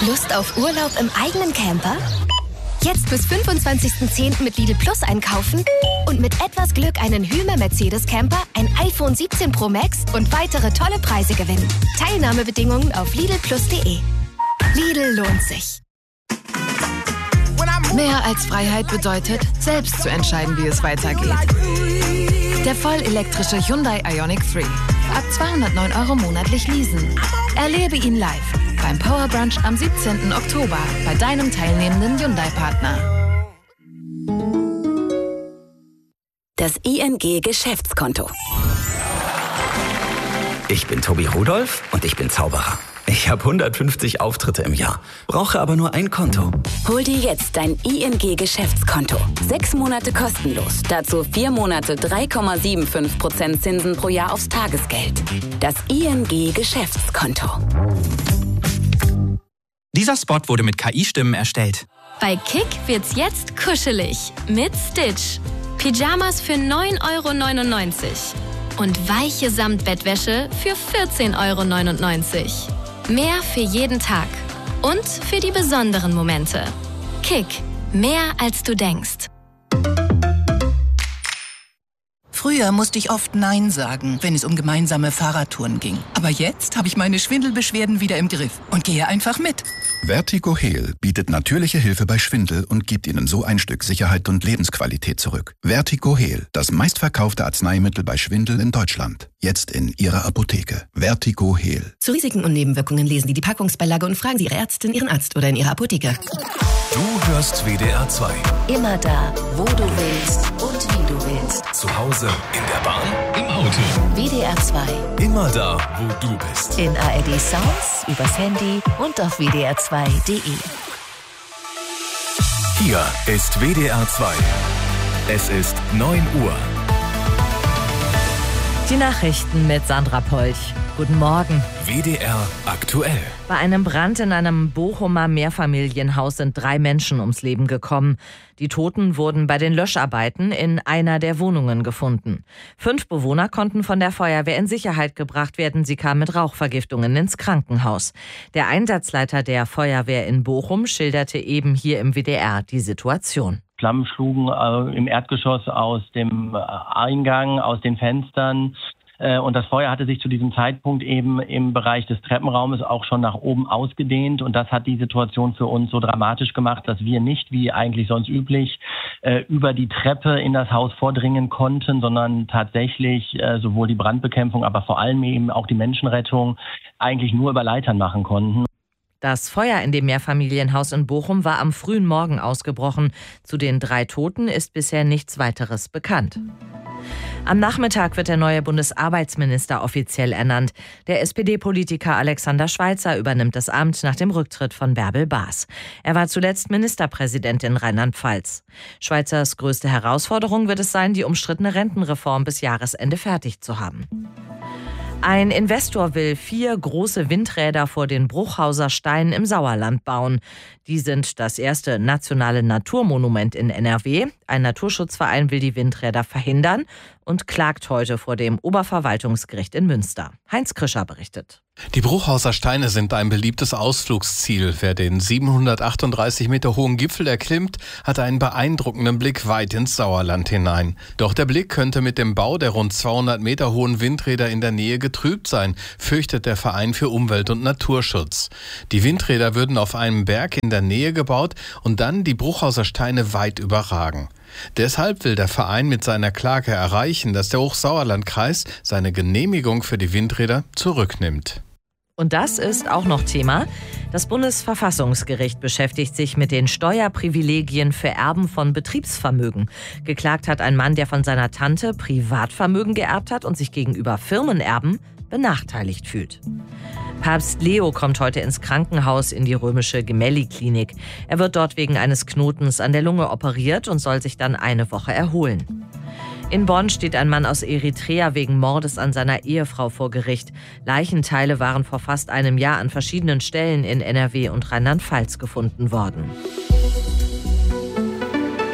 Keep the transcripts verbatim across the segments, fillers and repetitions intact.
Lust auf Urlaub im eigenen Camper? Jetzt bis fünfundzwanzigsten zehnten mit Lidl Plus einkaufen und mit etwas Glück einen Hymer Mercedes Camper, ein iPhone siebzehn Pro Max und weitere tolle Preise gewinnen. Teilnahmebedingungen auf lidl plus punkt de. Lidl lohnt sich. Mehr als Freiheit bedeutet, selbst zu entscheiden, wie es weitergeht. Der vollelektrische Hyundai Ioniq drei. Ab zweihundertneun Euro monatlich leasen. Erlebe ihn live beim Power Brunch am siebzehnten Oktober bei deinem teilnehmenden Hyundai-Partner. Das I N G-Geschäftskonto. Ich bin Tobi Rudolph und ich bin Zauberer. Ich habe hundertfünfzig Auftritte im Jahr, brauche aber nur ein Konto. Hol dir jetzt dein I N G-Geschäftskonto. Sechs Monate kostenlos. Dazu vier Monate drei Komma fünfundsiebzig Prozent Zinsen pro Jahr aufs Tagesgeld. Das I N G-Geschäftskonto. Dieser Spot wurde mit K I-Stimmen erstellt. Bei Kick wird's jetzt kuschelig mit Stitch. Pyjamas für neun Euro neunundneunzig und weiche Samtbettwäsche für vierzehn Euro neunundneunzig. Mehr für jeden Tag und für die besonderen Momente. Kick, mehr als du denkst. Früher musste ich oft Nein sagen, wenn es um gemeinsame Fahrradtouren ging. Aber jetzt habe ich meine Schwindelbeschwerden wieder im Griff und gehe einfach mit. Vertigo Heal bietet natürliche Hilfe bei Schwindel und gibt Ihnen so ein Stück Sicherheit und Lebensqualität zurück. Vertigo Heal, das meistverkaufte Arzneimittel bei Schwindel in Deutschland. Jetzt in Ihrer Apotheke. Vertigo Heal. Zu Risiken und Nebenwirkungen lesen Sie die Packungsbeilage und fragen Sie Ihre Ärztin, Ihren Arzt oder in Ihrer Apotheke. Du hörst W D R zwei. Immer da, wo du willst und wie du willst. Zu Hause, in der Bahn, im Auto. W D R zwei. Immer da, wo du bist. In A R D Sounds, übers Handy und auf w d r zwei punkt de. Hier ist W D R zwei. Es ist neun Uhr. Die Nachrichten mit Sandra Polch. Guten Morgen. W D R aktuell. Bei einem Brand in einem Bochumer Mehrfamilienhaus sind drei Menschen ums Leben gekommen. Die Toten wurden bei den Löscharbeiten in einer der Wohnungen gefunden. Fünf Bewohner konnten von der Feuerwehr in Sicherheit gebracht werden. Sie kamen mit Rauchvergiftungen ins Krankenhaus. Der Einsatzleiter der Feuerwehr in Bochum schilderte eben hier im W D R die Situation. Flammen schlugen äh, im Erdgeschoss aus dem äh, Eingang, aus den Fenstern. Äh, und das Feuer hatte sich zu diesem Zeitpunkt eben im Bereich des Treppenraumes auch schon nach oben ausgedehnt. Und das hat die Situation für uns so dramatisch gemacht, dass wir nicht, wie eigentlich sonst üblich, äh, über die Treppe in das Haus vordringen konnten, sondern tatsächlich äh, sowohl die Brandbekämpfung, aber vor allem eben auch die Menschenrettung eigentlich nur über Leitern machen konnten. Das Feuer in dem Mehrfamilienhaus in Bochum war am frühen Morgen ausgebrochen. Zu den drei Toten ist bisher nichts weiteres bekannt. Am Nachmittag wird der neue Bundesarbeitsminister offiziell ernannt. Der S P D-Politiker Alexander Schweitzer übernimmt das Amt nach dem Rücktritt von Bärbel Baas. Er war zuletzt Ministerpräsident in Rheinland-Pfalz. Schweitzers größte Herausforderung wird es sein, die umstrittene Rentenreform bis Jahresende fertig zu haben. Ein Investor will vier große Windräder vor den Bruchhauser Steinen im Sauerland bauen. Die sind das erste nationale Naturmonument in N R W. Ein Naturschutzverein will die Windräder verhindern und klagt heute vor dem Oberverwaltungsgericht in Münster. Heinz Krischer berichtet. Die Bruchhauser Steine sind ein beliebtes Ausflugsziel. Wer den siebenhundertachtunddreißig Meter hohen Gipfel erklimmt, hat einen beeindruckenden Blick weit ins Sauerland hinein. Doch der Blick könnte mit dem Bau der rund zweihundert Meter hohen Windräder in der Nähe getrübt sein, fürchtet der Verein für Umwelt- und Naturschutz. Die Windräder würden auf einem Berg in der Nähe gebaut und dann die Bruchhauser Steine weit überragen. Deshalb will der Verein mit seiner Klage erreichen, dass der Hochsauerlandkreis seine Genehmigung für die Windräder zurücknimmt. Und das ist auch noch Thema. Das Bundesverfassungsgericht beschäftigt sich mit den Steuerprivilegien für Erben von Betriebsvermögen. Geklagt hat ein Mann, der von seiner Tante Privatvermögen geerbt hat und sich gegenüber Firmenerben benachteiligt fühlt. Papst Leo kommt heute ins Krankenhaus in die römische Gemelli-Klinik. Er wird dort wegen eines Knotens an der Lunge operiert und soll sich dann eine Woche erholen. In Bonn steht ein Mann aus Eritrea wegen Mordes an seiner Ehefrau vor Gericht. Leichenteile waren vor fast einem Jahr an verschiedenen Stellen in N R W und Rheinland-Pfalz gefunden worden.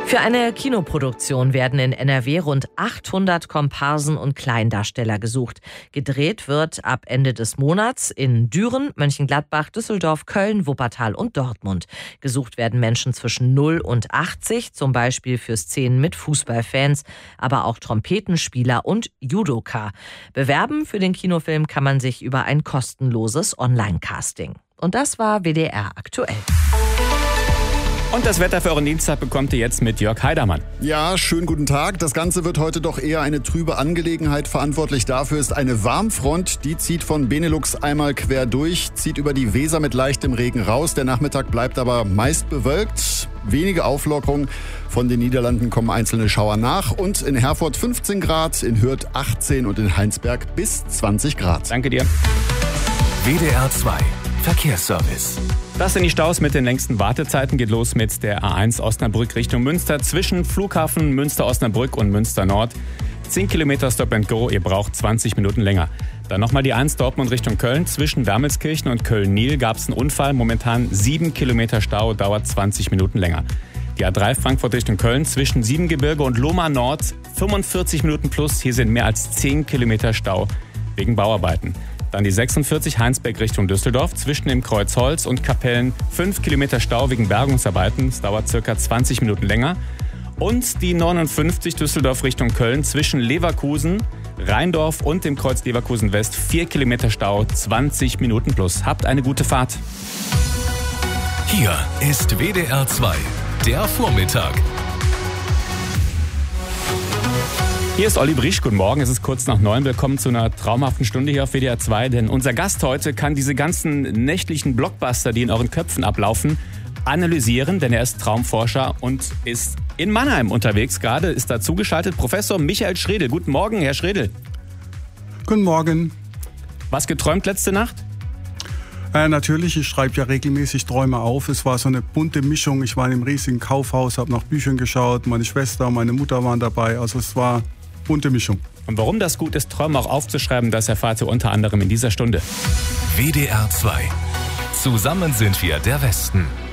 Für eine Kinoproduktion werden in N R W rund achthundert Komparsen und Kleindarsteller gesucht. Gedreht wird ab Ende des Monats in Düren, Mönchengladbach, Düsseldorf, Köln, Wuppertal und Dortmund. Gesucht werden Menschen zwischen null und achtzig, zum Beispiel für Szenen mit Fußballfans, aber auch Trompetenspieler und Judoka. Bewerben für den Kinofilm kann man sich über ein kostenloses Online-Casting. Und das war W D R aktuell. Und das Wetter für euren Dienstag bekommt ihr jetzt mit Jörg Heidermann. Ja, schönen guten Tag. Das Ganze wird heute doch eher eine trübe Angelegenheit. Verantwortlich dafür ist eine Warmfront. Die zieht von Benelux einmal quer durch, zieht über die Weser mit leichtem Regen raus. Der Nachmittag bleibt aber meist bewölkt. Wenige Auflockerung. Von den Niederlanden kommen einzelne Schauer nach. Und in Herford fünfzehn Grad, in Hürth achtzehn und in Heinsberg bis zwanzig Grad. Danke dir. W D R zwei Verkehrsservice. Das sind die Staus mit den längsten Wartezeiten. Geht los mit der A eins Osnabrück Richtung Münster zwischen Flughafen Münster-Osnabrück und Münster-Nord. zehn Kilometer Stop and Go, ihr braucht zwanzig Minuten länger. Dann nochmal die eins Dortmund Richtung Köln. Zwischen Wermelskirchen und Köln-Nil gab es einen Unfall. Momentan sieben Kilometer Stau, dauert zwanzig Minuten länger. Die A drei Frankfurt Richtung Köln zwischen Siebengebirge und Lohmar Nord fünfundvierzig Minuten plus. Hier sind mehr als zehn Kilometer Stau wegen Bauarbeiten. Dann die sechsundvierzig Heinsberg Richtung Düsseldorf zwischen dem Kreuzholz und Kapellen fünf Kilometer Stau wegen Bergungsarbeiten. Es dauert circa zwanzig Minuten länger. Und die neunundfünfzig Düsseldorf Richtung Köln zwischen Leverkusen, Rheindorf und dem Kreuz Leverkusen West vier Kilometer Stau, zwanzig Minuten plus. Habt eine gute Fahrt. Hier ist W D R zwei, der Vormittag. Hier ist Olli Brisch, guten Morgen, es ist kurz nach neun. Willkommen zu einer traumhaften Stunde hier auf W D R zwei, denn unser Gast heute kann diese ganzen nächtlichen Blockbuster, die in euren Köpfen ablaufen, analysieren, denn er ist Traumforscher und ist in Mannheim unterwegs. Gerade ist da zugeschaltet Professor Michael Schredel. Guten Morgen, Herr Schredel. Guten Morgen. Was geträumt letzte Nacht? Äh, natürlich, ich schreibe ja regelmäßig Träume auf. Es war so eine bunte Mischung. Ich war in einem riesigen Kaufhaus, habe nach Büchern geschaut. Meine Schwester, meine Mutter waren dabei. Also es war bunte Mischung. Und warum das gut ist, Träume auch aufzuschreiben, das erfahrt ihr unter anderem in dieser Stunde. W D R zwei. Zusammen sind wir der Westen.